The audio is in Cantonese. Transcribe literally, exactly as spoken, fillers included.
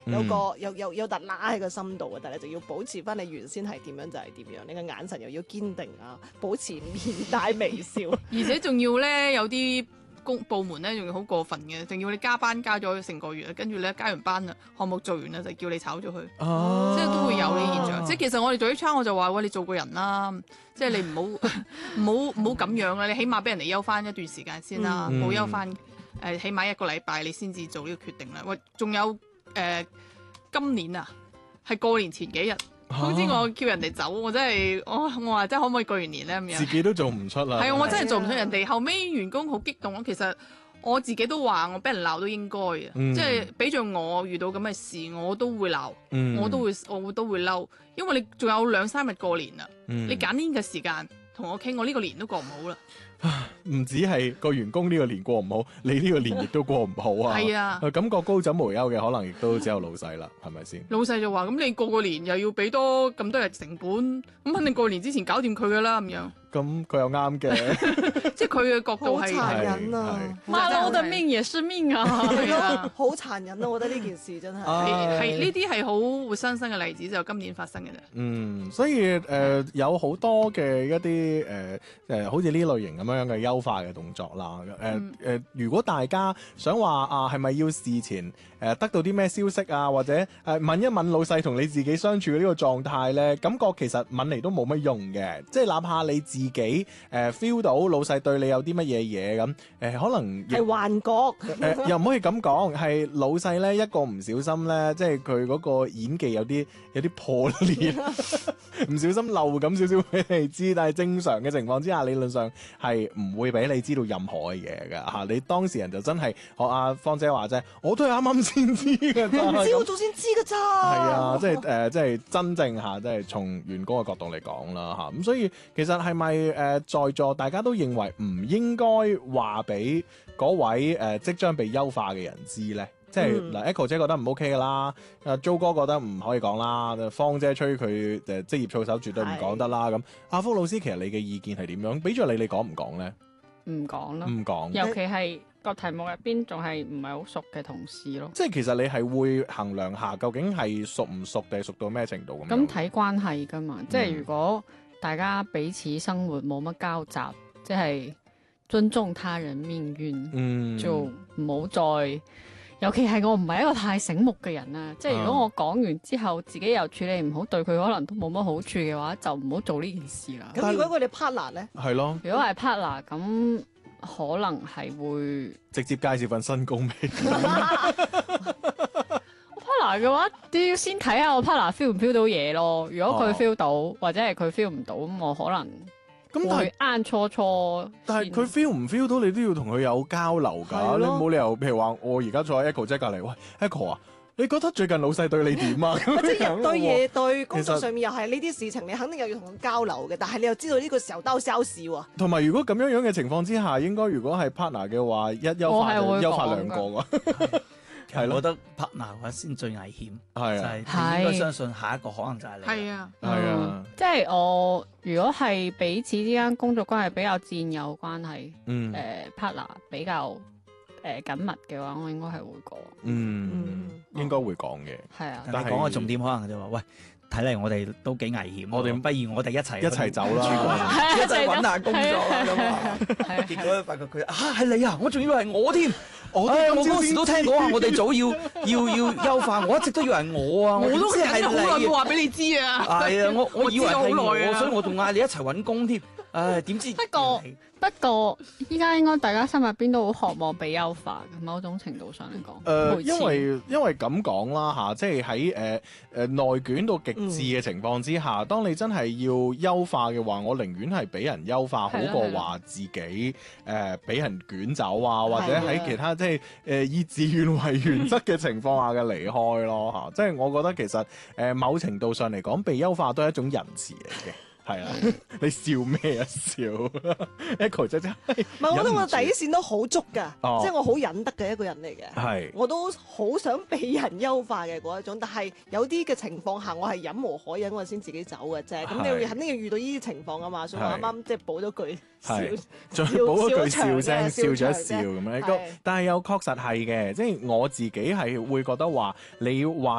有個有有有笪拉喺個心度啊，但係就要保持翻你原先係點樣就係點樣，你個眼神又要堅定啊，保持面帶微笑， 而且仲要咧有啲公部門咧仲要好過分嘅，仲要你加班加咗成個月，跟住咧加完班啦，項目做完啦就叫你炒咗佢， 啊、 即係都會有呢現象。即係其實我哋做 H R 我就話喂，你做個人啦，即係你唔好唔好唔好咁樣啦，你起碼俾人哋休翻一段時間先啦，冇、嗯、休翻誒、呃、起碼一個禮拜你先至做呢個決定啦。喂，仲有。誒、呃，今年啊，係過年前幾日，好似我叫人哋走，我真係，我我話真係可唔可以過完年咧咁樣？ 自己都做唔出啦。 係啊，我真係做唔出。人哋後尾員工好激動咯。其實我自己都話，我俾人鬧都應該嘅，嗯、即係俾著我遇到咁嘅事，我都會鬧，嗯、我都會我都會嬲，因為你仲有兩三日過年啊，嗯、你揀呢個時間同我傾，我呢個年都過唔好啦。 唔止係個員工呢個年過唔好，你呢個年亦都過唔好啊！ 係啊， 感覺高枕無憂嘅可能亦都只有老細啦，係咪先？ 老細就話：咁你過個年又要俾多咁多日成本，咁肯定過年之前搞掂佢噶啦咁樣。 咁佢又啱嘅， 即係佢嘅角度係好殘忍啊！ 馬騮的命也是命啊！ 係啊，好殘忍啊！我覺得呢件事真係係呢啲係好活生生嘅例子，就今年發生嘅啫。 嗯，所以誒、呃、有好多嘅一啲誒誒，好似呢類型咁樣嘅優化嘅動作啦。誒、呃、誒、呃，如果大家想話啊，係咪要事前誒、呃、得到啲咩消息啊，或者誒、呃、問一問老細同你自己相處嘅呢個狀態咧，感覺其實問嚟都冇乜用嘅，即係哪怕你自己誒 feel、呃、到老細對你有啲乜嘢嘢咁，誒、呃、可能係幻覺，誒、 呃、又唔可以咁講，係老細咧一個唔小心咧，即係佢嗰個演技有啲有啲破裂，唔小心漏咁少少俾你知，但係正常嘅情況之下，理論上係唔會俾你知道任何嘅嘢㗎嚇。你當事人就真係學阿芳姐話啫，我都係啱啱先知㗎咋， 唔知我早先知㗎咋。 係啊，即係誒、呃，即係真正嚇，即係從員工嘅角度嚟講啦嚇。咁所以其實係咪誒在座大家都認為唔應該話俾嗰位誒、呃、即將被優化嘅人知咧？即係嗱 Echo 姐覺得唔 OK 噶啦，阿 Jo 哥覺得唔可以講啦，芳姐吹佢誒職業操守絕對唔講得啦。咁阿福老師其實你嘅意見係點樣？俾咗你，你講唔講咧？ 唔講咯， 唔講， 尤其係個題目入邊仲係唔係好熟嘅同事咯。 即係其實你係會衡量下究竟係熟唔熟定係熟到咩程度咁？ 咁睇關係噶嘛，嗯、即係如果大家彼此生活冇乜交集，即係尊重他人命運，嗯，就唔好再。尤其係我唔係一個太醒目嘅人啊，即係如果我講完之後自己又處理唔好，對佢可能都冇乜好處嘅話，就唔好做呢件事啦。 咁如果佢哋 partner 咧， 係咯， 如果係 partner 咁，可能係會直接介紹份新工俾你。 partner 嘅話，都要先睇下我 partner feel 唔 feel 到嘢咯。如果佢 feel 到，哦、或者係佢 feel 唔到，咁我可能。咁但係啱初初， 但係佢 feel 唔 feel 到，你都要同佢有交流㗎。你冇理由，譬如話我而家坐喺 Echo 姐隔離，喂 Echo 啊，你覺得最近老細對你點啊？ 或者日對夜對，工作上面又係呢啲事情，你肯定又要同佢交流嘅。但係你又知道呢個時候兜銷事喎。 同埋如果咁樣樣嘅情況之下，應該如果係 partner 嘅話，一優化優化兩個㗎。 係咯，我覺得 partner 嘅話先最危險， 係就係你應該相信下一個可能就係你。 係啊， 係啊， 即係我如果係彼此之間工作關係比較戰友關係，嗯，誒 partner 比較誒緊密嘅話，我應該係會講， 嗯，應該會講嘅。 係啊， 但係講個重點可能就話，喂，睇嚟我哋都幾危險，我哋不如我哋一齊一齊走啦， 一齊揾下工作啦咁啊！結果發覺佢啊係你啊，我仲以為係我添。我我嗰時都聽講話，我哋早要要要優化，我一直都以為係我啊， 我都即係好耐冇話俾你知啊。 係啊，我我以為係我， 我所以我仲嗌你一齊揾工添。唉，點知？ 不過不過，依家應該大家心入邊都好渴望被優化嘅，某種程度上嚟講。誒、 呃，因為因為咁講啦嚇，即係喺誒誒內卷到極致嘅情況之下，嗯、當你真係要優化嘅話，我寧願係俾人優化好過話自己誒俾、呃、人捲走啊，或者喺其他即係誒、呃、以自願為原則嘅情況下嘅離開咯嚇。即係我覺得其實誒、呃、某程度上嚟講，被優化都係一種仁慈嚟嘅。係係啊，你笑咩啊笑？Echo 姐姐， 唔係，我覺得我底線都好足㗎， 哦即係我好忍得嘅一個人嚟嘅。 係我都好想被人優化嘅嗰一種，但係有啲嘅情況下，我係忍無可忍，我先自己走嘅啫。咁係你肯定要遇到呢啲情況啊嘛，所以我啱啱即係補咗句笑。 係，再笑補一句笑笑聲， 場笑咗一嘅笑笑咁樣。 場啫個但係又確實係嘅，即係我自己係會覺得話，你話